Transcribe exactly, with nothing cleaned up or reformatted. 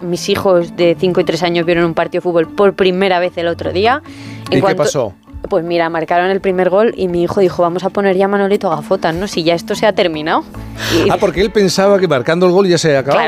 mis hijos de cinco y tres años vieron un partido de fútbol por primera vez el otro día. En ¿Y cuanto, qué pasó? Pues mira, marcaron el primer gol y mi hijo dijo, vamos a poner ya a Manolito a gafotas, ¿no? Si ya esto se ha terminado. Y... Ah, porque él pensaba que marcando el gol ya se acababa.